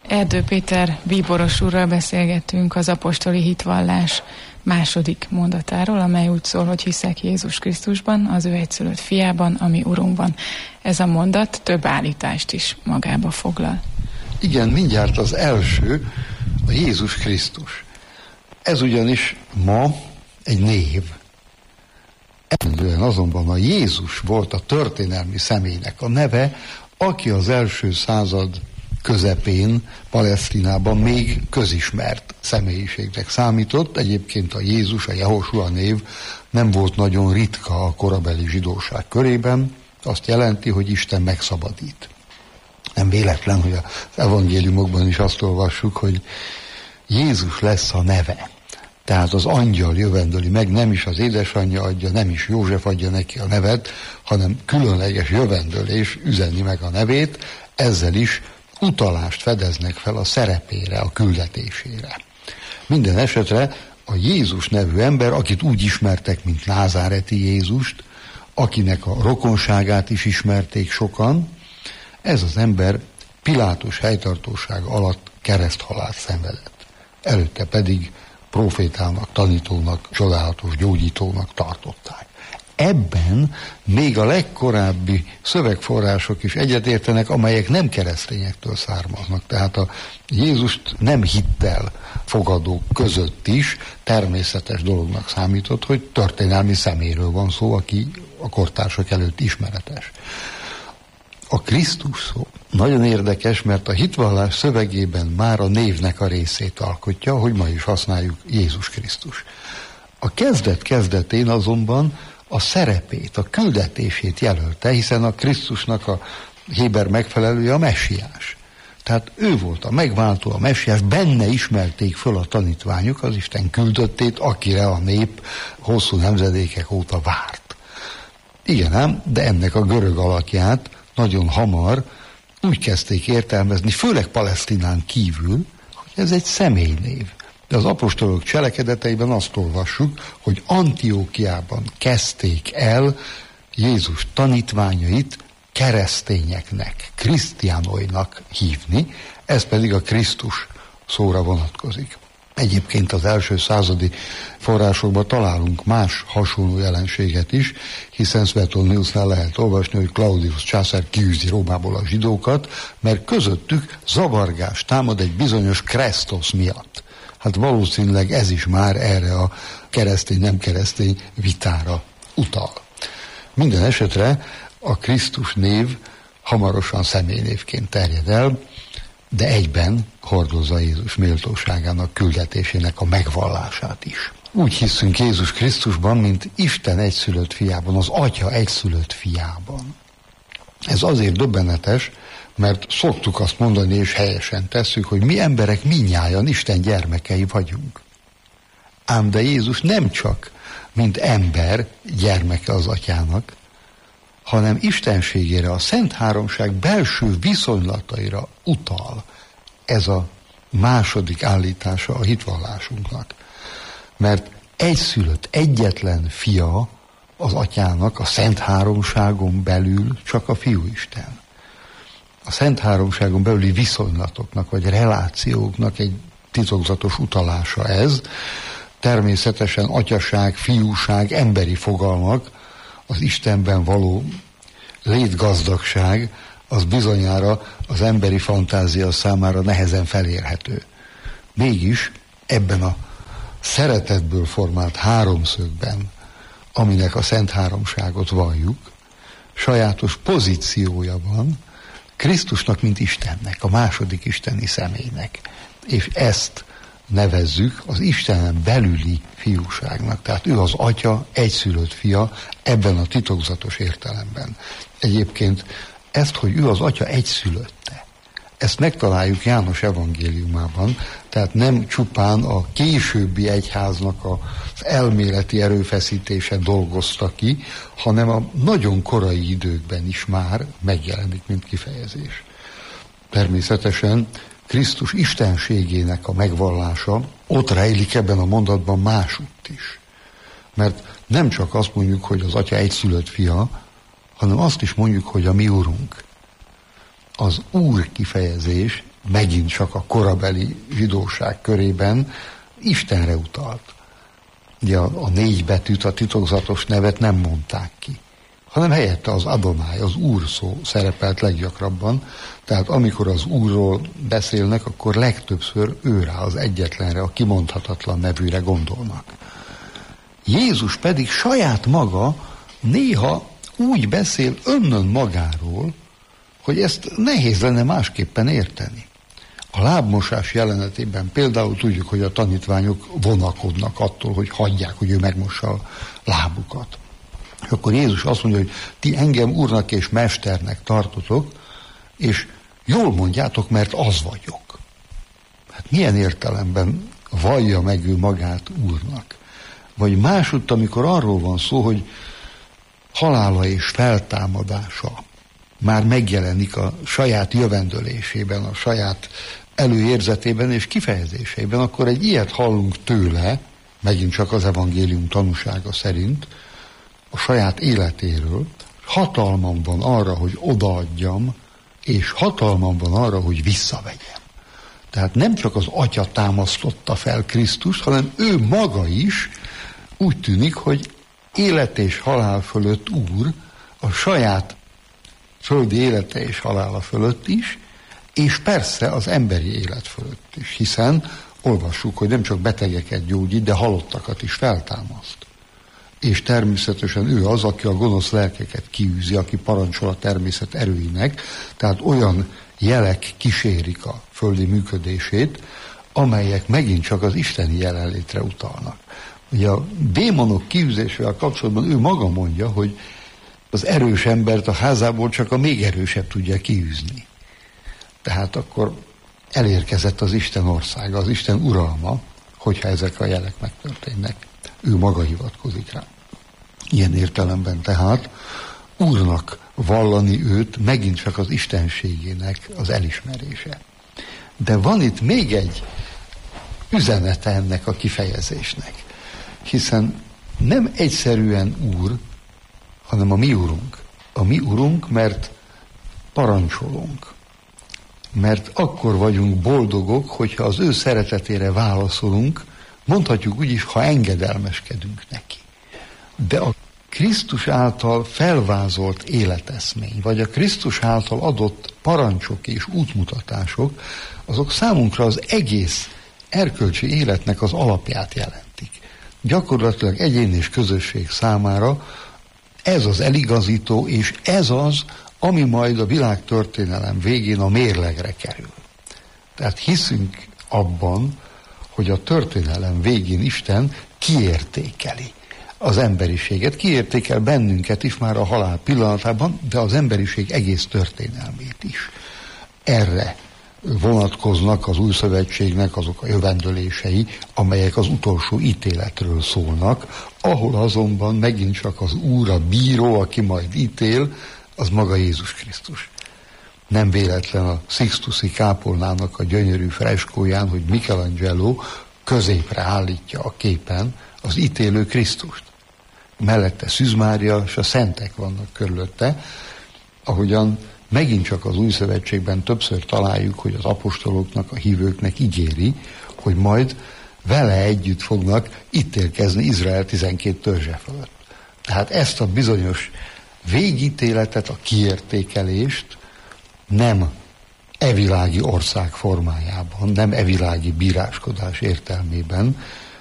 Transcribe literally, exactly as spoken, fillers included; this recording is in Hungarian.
Erdő Péter bíboros úrral beszélgettünk az apostoli hitvallás második mondatáról, amely úgy szól, hogy hiszek Jézus Krisztusban, az ő egyszülött fiában, ami Urunkban. Ez a mondat több állítást is magába foglal. Igen, mindjárt az első, a Jézus Krisztus. Ez ugyanis ma egy név. Eredendően azonban a Jézus volt a történelmi személynek a neve, aki az első század közepén Palesztinában még közismert személyiségnek számított. Egyébként a Jézus, a Jehosua név nem volt nagyon ritka a korabeli zsidóság körében. Azt jelenti, hogy Isten megszabadít. Nem véletlen, hogy az evangéliumokban is azt olvassuk, hogy Jézus lesz a neve. Tehát az angyal jövendöli meg, nem is az édesanyja adja, nem is József adja neki a nevet, hanem különleges jövendölés üzeni meg a nevét, ezzel is utalást fedeznek fel a szerepére, a küldetésére. Minden esetre a Jézus nevű ember, akit úgy ismertek, mint názáreti Jézust, akinek a rokonságát is ismerték sokan, ez az ember Pilátus helytartósága alatt kereszthalált szenvedett. Előtte pedig profétának, tanítónak, csodálatos gyógyítónak tartották. Ebben még a legkorábbi szövegforrások is egyetértenek, amelyek nem keresztényektől származnak. Tehát a Jézust nem hittel fogadók között is természetes dolognak számított, hogy történelmi személyről van szó, aki a kortársak előtt ismeretes. A Krisztus szó nagyon érdekes, mert a hitvallás szövegében már a névnek a részét alkotja, hogy ma is használjuk Jézus Krisztus. A kezdet kezdetén azonban a szerepét, a küldetését jelölte, hiszen a Krisztusnak a héber megfelelője a messiás. Tehát ő volt a megváltó, a messiás, benne ismerték föl a tanítványok az Isten küldöttét, akire a nép hosszú nemzedékek óta várt. Igen ám, de ennek a görög alakját nagyon hamar úgy kezdték értelmezni, főleg Palesztinán kívül, hogy ez egy személynév. De az apostolok cselekedeteiben azt olvassuk, hogy Antiókiában kezdték el Jézus tanítványait keresztényeknek, krisztiánóinak hívni, ez pedig a Krisztus szóra vonatkozik. Egyébként az első századi forrásokban találunk más hasonló jelenséget is, hiszen Suetoniusnál lehet olvasni, hogy Claudius császár kiűzi Rómából a zsidókat, mert közöttük zavargás támad egy bizonyos Kresztosz miatt. Hát valószínűleg ez is már erre a keresztény-nem keresztény vitára utal. Minden esetre a Krisztus név hamarosan személynévként terjed el, de egyben hordozza Jézus méltóságának, küldetésének a megvallását is. Úgy hiszünk Jézus Krisztusban, mint Isten egyszülött fiában, az Atya egyszülött fiában. Ez azért döbbenetes, mert szoktuk azt mondani, és helyesen tesszük, hogy mi emberek mindnyájan Isten gyermekei vagyunk. Ám de Jézus nem csak, mint ember gyermeke az Atyának, hanem istenségére, a Szent Háromság belső viszonylataira utal. Ez a második állítása a hitvallásunknak. Mert egyszülött, egyetlen fia az Atyának, a Szent Háromságon belül csak a Fiúisten. A Szent Háromságon belüli viszonylatoknak, vagy relációknak egy titokzatos utalása ez. Természetesen atyaság, fiúság, emberi fogalmak, az Istenben való létgazdagság, az bizonyára az emberi fantázia számára nehezen felérhető. Mégis ebben a szeretetből formált háromszögben, aminek a Szent Háromságot valljuk, sajátos pozíciója van Krisztusnak, mint Istennek, a második isteni személynek. És ezt nevezzük az Istenen belüli fiúságnak. Tehát ő az Atya egyszülött fia ebben a titokzatos értelemben. Egyébként ezt, hogy ő az Atya egyszülötte, ezt megtaláljuk János evangéliumában, tehát nem csupán a későbbi egyháznak az elméleti erőfeszítése dolgozta ki, hanem a nagyon korai időkben is már megjelenik, mint kifejezés. Természetesen Krisztus istenségének a megvallása ott rejlik ebben a mondatban másutt is. Mert nem csak azt mondjuk, hogy az Atya egyszülött fia, hanem azt is mondjuk, hogy a mi Urunk. Az Úr kifejezés megint csak a korabeli zsidóság körében Istenre utalt. Ugye a, a négy betűt, a titokzatos nevet nem mondták ki, hanem helyette az Adonai, az Úr szó szerepelt leggyakrabban, tehát amikor az Úrról beszélnek, akkor legtöbbször őrá, az egyetlenre, a kimondhatatlan nevűre gondolnak. Jézus pedig saját maga néha úgy beszél önnön magáról, hogy ezt nehéz lenne másképpen érteni. A lábmosás jelenetében például tudjuk, hogy a tanítványok vonakodnak attól, hogy hagyják, hogy ő megmossa a lábukat. És akkor Jézus azt mondja, hogy ti engem úrnak és mesternek tartotok, és jól mondjátok, mert az vagyok. Hát milyen értelemben vallja meg ő magát úrnak? Vagy másutt, amikor arról van szó, hogy halála és feltámadása már megjelenik a saját jövendölésében, a saját előérzetében és kifejezésében, akkor egy ilyet hallunk tőle, megint csak az evangélium tanúsága szerint, a saját életéről, hatalmam van arra, hogy odaadjam, és hatalmam van arra, hogy visszavegyem. Tehát nem csak az Atya támasztotta fel Krisztust, hanem ő maga is úgy tűnik, hogy élet és halál fölött úr, a saját földi élete és halála fölött is, és persze az emberi élet fölött is, hiszen olvassuk, hogy nem csak betegeket gyógyít, de halottakat is feltámaszt. És természetesen ő az, aki a gonosz lelkeket kiűzi, aki parancsol a természet erőinek, tehát olyan jelek kísérik a földi működését, amelyek megint csak az isteni jelenlétre utalnak. Ugye a démonok kiűzésével kapcsolatban ő maga mondja, hogy az erős embert a házából csak a még erősebb tudja kiűzni. Tehát akkor elérkezett az Isten országa, az Isten uralma, hogyha ezek a jelek megtörténnek. Ő maga hivatkozik rá. Ilyen értelemben tehát úrnak vallani őt megint csak az istenségének az elismerése. De van itt még egy üzenete ennek a kifejezésnek. Hiszen nem egyszerűen úr, hanem a mi urunk. A mi urunk, mert parancsolunk. Mert akkor vagyunk boldogok, hogyha az ő szeretetére válaszolunk, mondhatjuk úgy is, ha engedelmeskedünk neki. De a Krisztus által felvázolt életeszmény, vagy a Krisztus által adott parancsok és útmutatások, azok számunkra az egész erkölcsi életnek az alapját jelentik. Gyakorlatilag egyén és közösség számára ez az eligazító, és ez az, ami majd a világtörténelem végén a mérlegre kerül. Tehát hiszünk abban, hogy a történelem végén Isten kiértékeli az emberiséget, kiértékel bennünket is már a halál pillanatában, de az emberiség egész történelmét is. Erre vonatkoznak az új szövetségnek azok a jövendölései, amelyek az utolsó ítéletről szólnak, ahol azonban megint csak az Úr, a bíró, aki majd ítél, az maga Jézus Krisztus. Nem véletlen a Sixtusi kápolnának a gyönyörű freskóján, hogy Michelangelo középre állítja a képen az ítélő Krisztust. Mellette Szűz Mária és a szentek vannak körülötte, ahogyan megint csak az új szövetségben többször találjuk, hogy az apostoloknak, a hívőknek ígéri, hogy majd vele együtt fognak ítélkezni Izrael tizenkét törzse fölött. Tehát ezt a bizonyos végítéletet, a kiértékelést nem evilági ország formájában, nem evilági bíráskodás értelmében